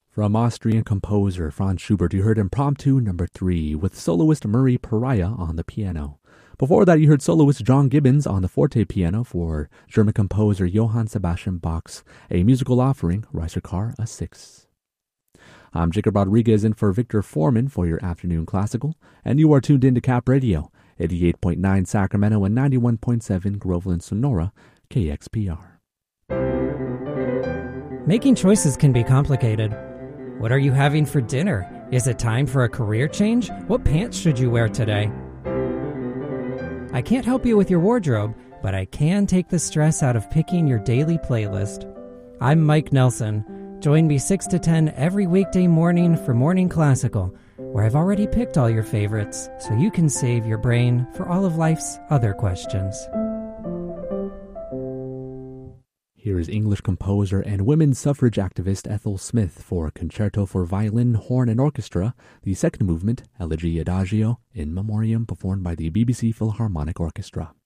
From Austrian composer Franz Schubert, you heard Impromptu No. 3 with soloist Murray Pariah on the piano. Before that, you heard soloist John Gibbons on the forte piano for German composer Johann Sebastian Bach's A Musical Offering, Reisercar a 6. I'm Jacob Rodriguez in for Victor Foreman for your afternoon classical, and you are tuned in to Cap Radio, 88.9 Sacramento and 91.7 Groveland, Sonora, KXPR. Making choices can be complicated. What are you having for dinner? Is it time for a career change? What pants should you wear today? I can't help you with your wardrobe, but I can take the stress out of picking your daily playlist. I'm Mike Nelson. Join me 6 to 10 every weekday morning for Morning Classical, where I've already picked all your favorites, so you can save your brain for all of life's other questions. Here is English composer and women's suffrage activist Ethel Smith for Concerto for Violin, Horn, and Orchestra, the second movement, Elegy Adagio, in Memoriam, performed by the BBC Philharmonic Orchestra.